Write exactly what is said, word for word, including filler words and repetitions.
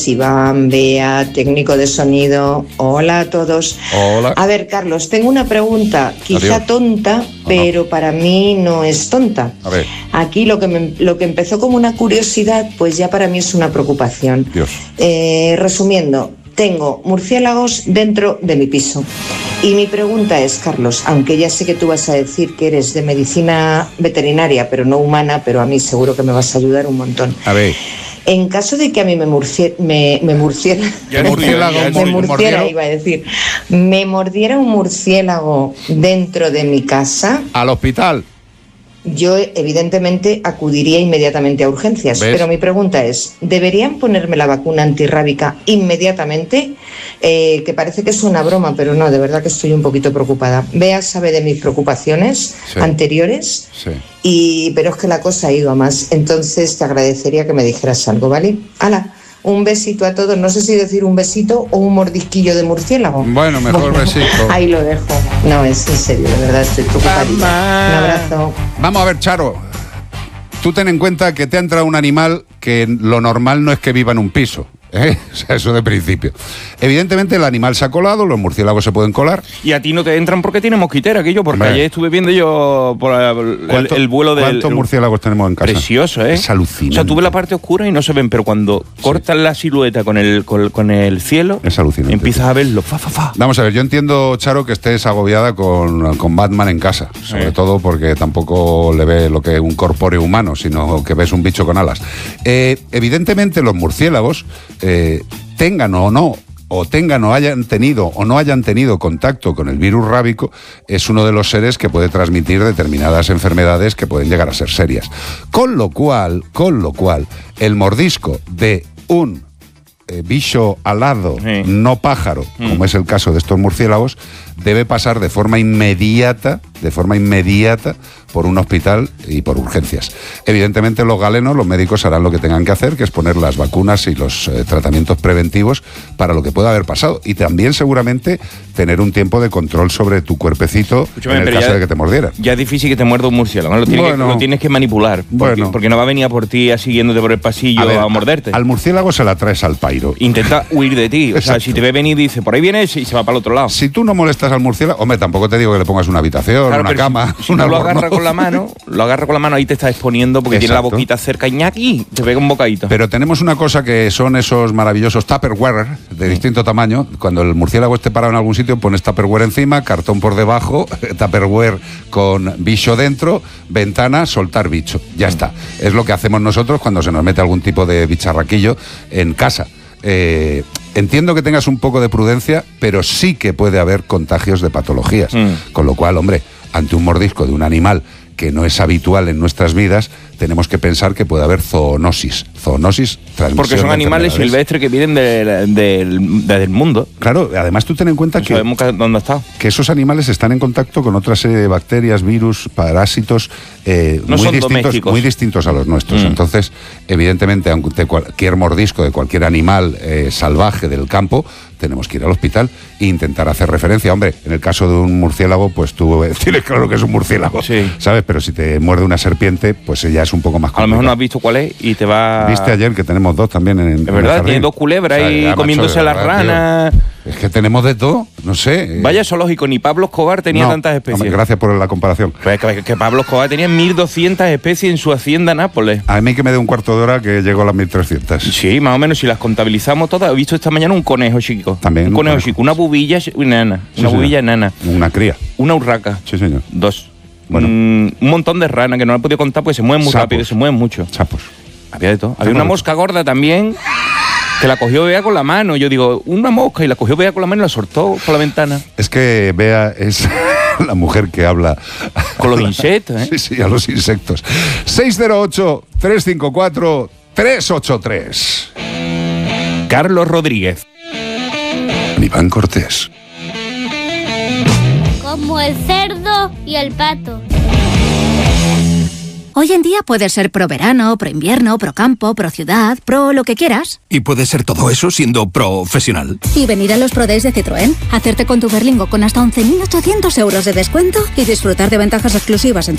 Iván, Bea, técnico de sonido, hola a todos. Hola. A ver, Carlos, tengo una pregunta, quizá Adiós. tonta, pero no. para mí no es tonta. A ver. Aquí lo que, me, lo que empezó como una curiosidad, pues ya para mí es una preocupación. Dios. Eh, resumiendo, tengo murciélagos dentro de mi piso. Y mi pregunta es, Carlos, aunque ya sé que tú vas a decir que eres de medicina veterinaria, pero no humana, pero a mí seguro que me vas a ayudar un montón. A ver. En caso de que a mí me murcie, me, me murciera, Ya murciélago, me murciera, iba a decir, me mordiera un murciélago dentro de mi casa, Al hospital. yo evidentemente acudiría inmediatamente a urgencias. ¿Ves? Pero mi pregunta es, ¿deberían ponerme la vacuna antirrábica inmediatamente? Eh, que parece que es una broma, pero no, de verdad que estoy un poquito preocupada. Bea sabe de mis preocupaciones Sí. anteriores. Sí. Y, pero es que la cosa ha ido a más, entonces te agradecería que me dijeras algo, ¿vale? ¡Hala! Un besito a todos, no sé si decir un besito o un mordisquillo de murciélago. Bueno, mejor besito. Ahí lo dejo. No, es en serio, de verdad, estoy preocupadita. Un abrazo. Vamos a ver, Charo. Tú ten en cuenta que te ha entrado un animal que lo normal no es que viva en un piso. ¿Eh? O sea, eso de principio. Evidentemente el animal se ha colado, los murciélagos se pueden colar. Y a ti no te entran porque tienes mosquitera, aquello, porque Hombre. ayer estuve viendo yo por el, ¿Cuánto- el vuelo del... ¿Cuántos el- murciélagos tenemos en casa? Precioso, ¿eh? Es alucinante. O sea, tú ves la parte oscura y no se ven, pero cuando cortan la silueta con el, con, con el cielo, Es alucinante. empiezas a verlo. Fa, fa, fa. Vamos a ver, yo entiendo, Charo, que estés agobiada con, con Batman en casa, sobre Sí. todo porque tampoco le ve lo que es un corpóreo humano, sino que ves un bicho con alas. Eh, evidentemente los murciélagos, eh, tengan o no, o tengan o hayan tenido o no hayan tenido contacto con el virus rábico, es uno de los seres que puede transmitir determinadas enfermedades que pueden llegar a ser serias. Con lo cual, con lo cual, el mordisco de un eh, bicho alado, Sí. no pájaro, Mm. como es el caso de estos murciélagos, debe pasar de forma inmediata, de forma inmediata, por un hospital y por urgencias. Evidentemente los galenos, los médicos harán lo que tengan que hacer, que es poner las vacunas y los eh, tratamientos preventivos para lo que pueda haber pasado. Y también seguramente tener un tiempo de control sobre tu cuerpecito Escúchame, en el pero caso ya- de que te mordieran. Ya es difícil que te muerda un murciélago, ¿no? Lo tienes, Bueno. que, lo tienes que manipular, porque, Bueno. porque no va a venir a por ti, a siguiéndote por el pasillo a, ver, morderte. Al murciélago se la traes al pairo. Intenta huir de ti. O sea, Exacto. si te ve venir, dice, por ahí vienes y se va para el otro lado. Si tú no molestas al murciélago, hombre, tampoco te digo que le pongas una habitación, Claro, una pero cama, si, si un tú lo albornoz. agarras con la mano, lo agarra con la mano, ahí te está exponiendo porque tiene la Exacto. boquita cerca y ñaqui, te pega un bocadito. Pero tenemos una cosa que son esos maravillosos Tupperware de distinto tamaño. Cuando el murciélago esté parado en algún sitio, pones Tupperware encima, cartón por debajo, Tupperware con bicho dentro, ventana, soltar bicho. Ya está. Es lo que hacemos nosotros cuando se nos mete algún tipo de bicharraquillo en casa. Eh, entiendo que tengas un poco de prudencia, pero sí que puede haber contagios de patologías. Mm. Con lo cual, hombre, ante un mordisco de un animal que no es habitual en nuestras vidas, tenemos que pensar que puede haber zoonosis. Zoonosis, transmisión Porque son de animales enfermedades. silvestres que vienen del, del, del mundo. Claro, además tú ten en cuenta No que, sabemos que- dónde ha estado. que esos animales están en contacto con otra serie de bacterias, virus, parásitos eh, No muy, son distintos, domésticos. muy distintos a los nuestros. Mm. Entonces, evidentemente, aunque cualquier mordisco de cualquier animal eh, salvaje del campo, tenemos que ir al hospital e intentar hacer referencia. Hombre, en el caso de un murciélago, pues tú tienes claro que es un murciélago, Sí. ¿sabes? Pero si te muerde una serpiente, pues ya es un poco más A lo mejor no complicado. has visto cuál es y te va... Viste ayer que tenemos dos también en, en Es el verdad, jardín. tiene dos culebras O sea, ahí ya, macho, comiéndose de las verdad, ranas. tío. Es que tenemos de todo, no sé. eh, Vaya zoológico, ni Pablo Escobar tenía no, tantas especies. hombre, gracias por la comparación. Pues que, que Pablo Escobar tenía mil doscientas especies en su hacienda Nápoles. A mí que me dé un cuarto de hora que llego a las mil trescientas. Sí, más o menos, si las contabilizamos todas. He visto esta mañana un conejo chico. También, Un un conejo conejo. chico, una bubilla enana. Sí, Una señor. bubilla enana. Una cría. Una urraca. Sí, señor. Dos. Bueno. Mm, un montón de ranas que no he podido contar porque se mueven muy Sapos. rápido, se mueven mucho. Chapos. Había de todo. Había Sapos una de mosca gorda también que la cogió Bea con la mano. Yo digo, una mosca, y la cogió Bea con la mano y la soltó por la ventana. Es que Bea es la mujer que habla Con los insectos, ¿eh? Sí, sí, a los insectos. seis cero ocho, tres cinco cuatro, tres ocho tres. Carlos Rodríguez. Iván Cortés. Como el cerdo y el pato. Hoy en día puedes ser pro verano, pro invierno, pro campo, pro ciudad, pro lo que quieras. Y puede ser todo eso siendo profesional. Y venir a los Pro Days de Citroën, hacerte con tu Berlingo con hasta once mil ochocientos euros de descuento y disfrutar de ventajas exclusivas en